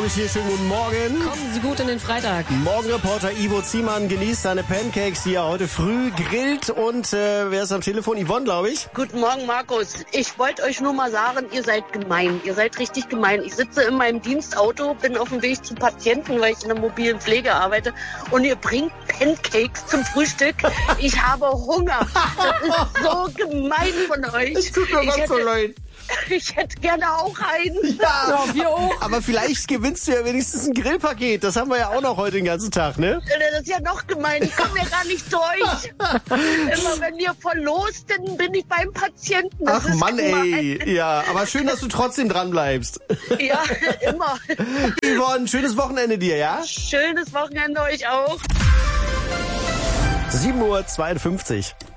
hier, schönen guten Morgen. Kommen Sie gut in den Freitag. Morgenreporter Ivo Ziemann genießt seine Pancakes, die er heute früh grillt. Und wer ist am Telefon? Yvonne, glaube ich. Guten Morgen, Markus. Ich wollte euch nur mal sagen, ihr seid gemein. Ihr seid richtig gemein. Ich sitze in meinem Dienstauto, bin auf dem Weg zu Patienten, weil ich in der mobilen Pflege arbeite. Und ihr bringt Pancakes zum Frühstück. Ich habe Hunger. Das ist so gemein von euch. Es tut mir ganz so leid. Ich hätte gerne auch einen. Ja, wir auch. Aber vielleicht gewinnst du ja wenigstens ein Grillpaket. Das haben wir ja auch noch heute den ganzen Tag, ne? Das ist ja noch gemein. Ich komme ja gar nicht durch. Immer wenn ihr verlost, dann bin ich beim Patienten. Das Ach Mann, ey. Ja, aber schön, dass du trotzdem dran bleibst. Ja, immer. Yvonne, schönes Wochenende dir, ja? Schönes Wochenende euch auch. 7:52 Uhr.